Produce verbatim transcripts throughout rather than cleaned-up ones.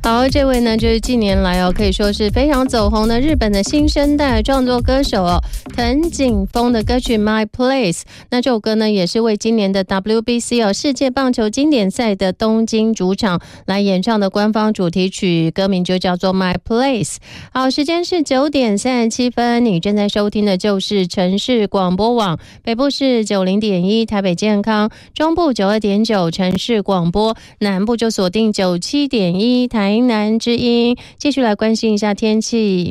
好，这位呢就是近年来哦，可以说是非常走红的日本的新生代创作歌手哦，藤井风的歌曲《My Place》。那这首歌呢，也是为今年的 W B C 哦世界棒球经典赛的东京主场来演唱的官方主题曲，歌名就叫做《My Place》。好，时间是九点三十七分，你正在收听的就是城市广播网，北部是九零点一台北健康，中部九二点九城市广播，南部就锁定九七点一台南之音。继续来关心一下天气。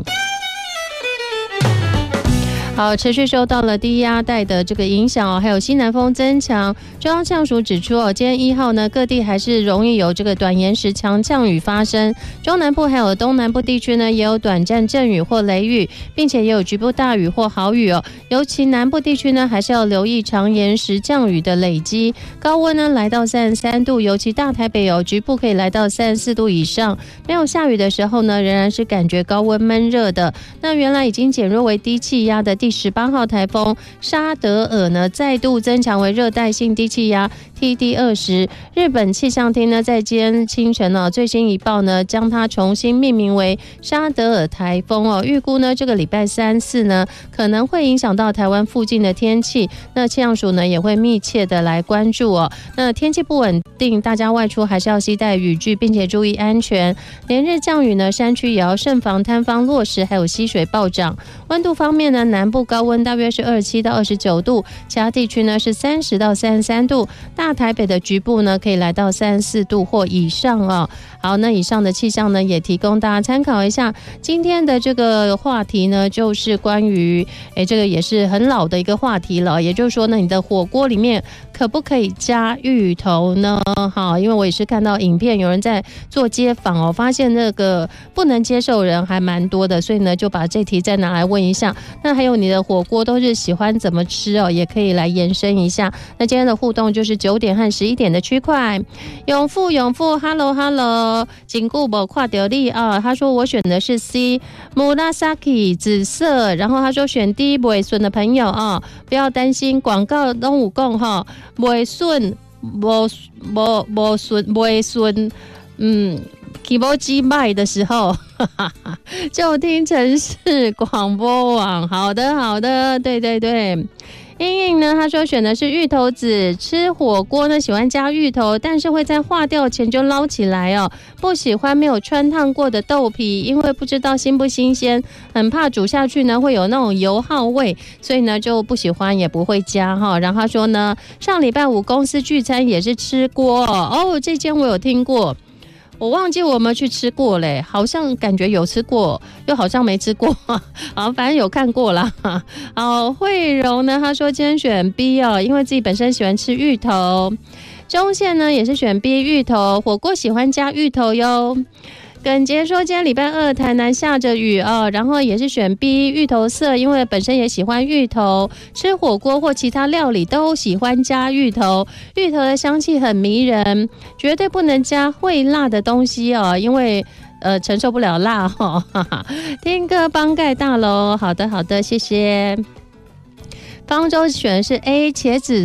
好，持续受到了低压带的这个影响哦，还有西南风增强。中央气象署指出哦，今天一号呢，各地还是容易有这个短延时强降雨发生。中南部还有东南部地区呢，也有短暂阵雨或雷雨，并且也有局部大雨或豪雨哦。尤其南部地区呢，还是要留意长延时降雨的累积。高温呢来到三十三度，尤其大台北有局部可以来到三十四度以上。没有下雨的时候呢，仍然是感觉高温闷热的。那原来已经减弱为低气压的第十八号台风沙德尔呢，再度增强为热带性低气压 T D 二十。日本气象厅呢，在今天清晨呢、哦，最新一报呢，将它重新命名为沙德尔台风哦。预估呢，这个礼拜三四呢，可能会影响到台湾附近的天气。那气象署呢，也会密切的来关注哦。那天气不稳定，大家外出还是要携带雨具，并且注意安全。连日降雨呢，山区也要慎防坍方落石，还有溪水暴涨。温度方面呢，南部高温大约是二十七到二十九度，其他地区呢是三十到三十三度，大台北的局部呢可以来到三十四度或以上哦。好，那以上的气象呢也提供大家参考一下。今天的这个话题呢，就是关于诶这个也是很老的一个话题了，也就是说呢，你的火锅里面可不可以加芋头呢？好，因为我也是看到影片有人在做街访哦，发现那个不能接受人还蛮多的，所以呢就把这题再拿来问一下。那还有你的火锅都是喜欢怎么吃哦，也可以来延伸一下。那今天的互动就是九点和十一点的区块。永富永富 ，Hello Hello， 紧固我跨掉力啊，他说我选的是 C Murasaki 紫色，然后他说选 D 不会顺的朋友啊，不要担心，广告都有讲哈，不会顺，不不不顺，不会顺，嗯。提波机卖的时候就听城市广播网。好的好的，对对对。英英呢，他说选的是芋头籽，吃火锅呢喜欢加芋头，但是会在化掉前就捞起来哦。不喜欢没有穿烫过的豆皮，因为不知道新不新鲜，很怕煮下去呢会有那种油耗味，所以呢就不喜欢也不会加哈。然后他说呢，上礼拜五公司聚餐也是吃锅哦，这间我有听过。我忘记我有没有去吃过嘞，好像感觉有吃过，又好像没吃过，好，反正有看过啦。好，慧柔呢，她说今天选 B 哦，因为自己本身喜欢吃芋头。中线呢也是选 B 芋头，火锅喜欢加芋头哟。耿杰说今天礼拜二台南下着雨哦，然后也是选 B 芋头色，因为本身也喜欢芋头，吃火锅或其他料理都喜欢加芋头，芋头的香气很迷人，绝对不能加会辣的东西哦，因为呃承受不了辣哦。听歌帮盖大楼，好的好的，谢谢。方舟选的是 A 茄子